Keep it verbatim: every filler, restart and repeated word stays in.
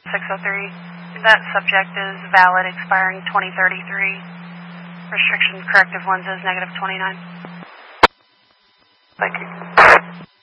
six oh three. That subject is valid, expiring twenty thirty-three. Restriction corrective lenses, negative twenty-nine. Thank you.